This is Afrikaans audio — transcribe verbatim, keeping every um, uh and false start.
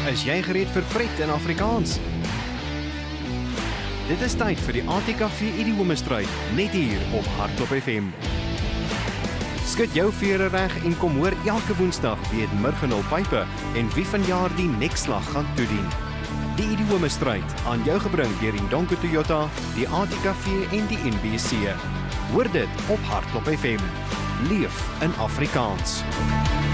Is jy gereed vir pret in Afrikaans? Dit is tyd vir die A T K V Idiomestryd, net hier op Hardop F M. Skud jou vere reg en kom hoor elke Woensdag wie het Murgenol Pype en wie vanjaar die nekslag gaan toedien. Die Idiomestryd aan jou gebring deur Indongo Toyota, die A T K V en die N B C. Hoor dit op Hardop F M. Leef in Afrikaans.